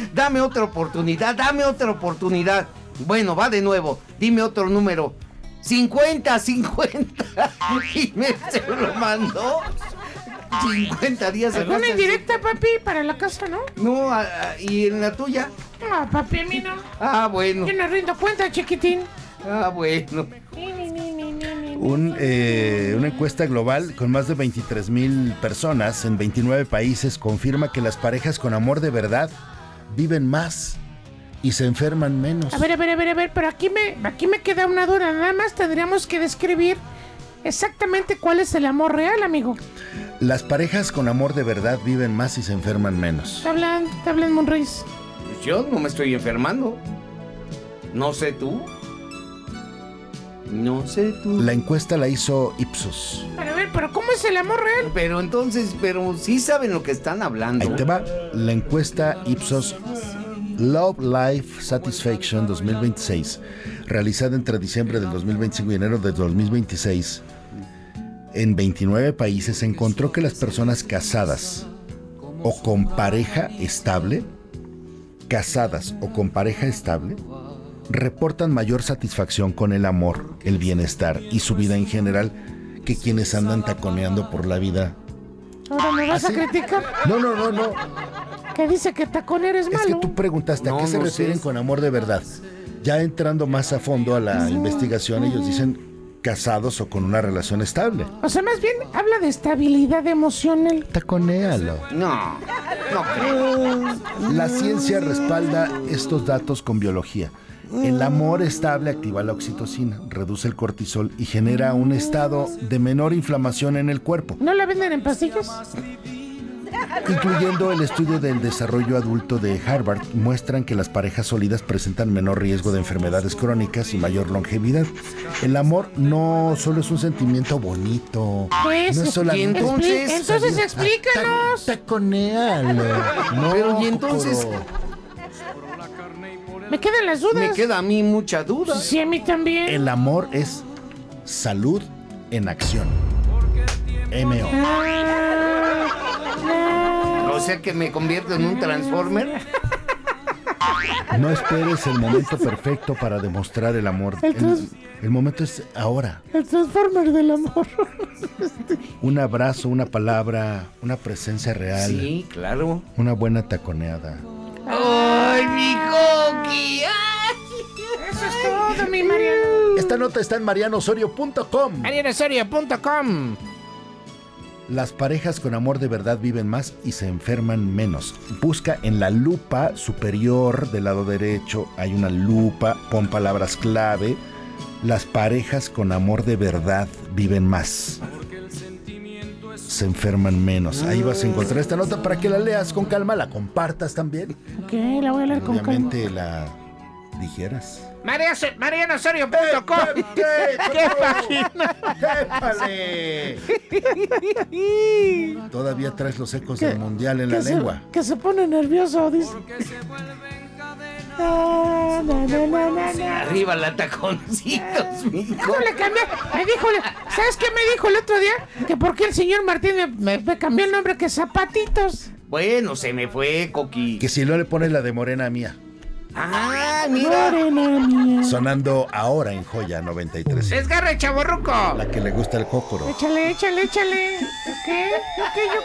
dame otra oportunidad. Bueno, va de nuevo, dime otro número. 50. Y se lo mandó. 50 días. ¿Alguna indirecta, papi, para la casa, no? No, ¿y en la tuya? No, papi, a mí no. Ah, bueno. Yo no rindo cuenta, chiquitín. Ah, bueno. Una encuesta global con más de 23,000 personas en 29 países confirma que las parejas con amor de verdad viven más y se enferman menos. A ver, pero aquí me queda una duda. Nada más tendríamos que describir exactamente cuál es el amor real, amigo. Las parejas con amor de verdad viven más y se enferman menos. Te hablan, Monreis. Pues yo no me estoy enfermando. No sé tú. La encuesta la hizo Ipsos. Pero ¿cómo es el amor real? Pero sí saben lo que están hablando. Ahí te va. La encuesta Ipsos Love Life Satisfaction 2026, realizada entre diciembre del 2025 y enero del 2026, en 29 países, encontró que las personas casadas o con pareja estable, reportan mayor satisfacción con el amor, el bienestar y su vida en general que quienes andan taconeando por la vida. ¿Ahora me vas a criticar? No. ¿Qué dice que taconero es malo? Es que tú preguntaste a qué se refieren con amor de verdad. Ya entrando más a fondo a la investigación, ellos dicen casados o con una relación estable. O sea, más bien habla de estabilidad emocional. Taconéalo. No creo. La ciencia respalda estos datos con biología. El amor estable activa la oxitocina, reduce el cortisol y genera un estado de menor inflamación en el cuerpo. ¿No la venden en pastillas? Incluyendo el estudio del desarrollo adulto de Harvard, muestran que las parejas sólidas presentan menor riesgo de enfermedades crónicas y mayor longevidad. El amor no solo es un sentimiento bonito. Pues, no es solamente... Entonces explícanos. Taconéalo. No, pero y entonces... Me quedan las dudas. Me queda a mí mucha duda. Sí, a mí también. El amor es salud en acción. M.O. O sea que me convierto en un Transformer. No esperes el momento perfecto para demostrar el amor. El momento es ahora. El Transformer del amor. Un abrazo, una palabra, una presencia real. Sí, claro. Una buena taconeada. ¡Ay, mi Coqui! Eso es todo, mi Mariano. Esta nota está en marianosorio.com. marianosorio.com. Las parejas con amor de verdad viven más y se enferman menos. Busca en la lupa superior del lado derecho, hay una lupa, pon palabras clave. Las parejas con amor de verdad viven más, se enferman menos. Ahí vas a encontrar esta nota para que la leas con calma, la compartas también. Ok, la voy a leer con calma. Obviamente la dijeras. marianosorio.com. ¿Qué página? ¡Épale! Todavía traes los ecos del mundial en la lengua. Que se pone nervioso, dice. Arriba la taconcitos, mijo. ¿Cómo le cambié? Me dijo, ¿sabes qué me dijo el otro día? Que por qué el señor Martín me cambió el nombre, que Zapatitos. Bueno, se me fue, Coqui. Que si no le pones la de Morena Mía. Ah, mira. Morena mía. Sonando ahora en Joya 93. Desgarre, chavorruco. La que le gusta el cócoro. Échale. Ok.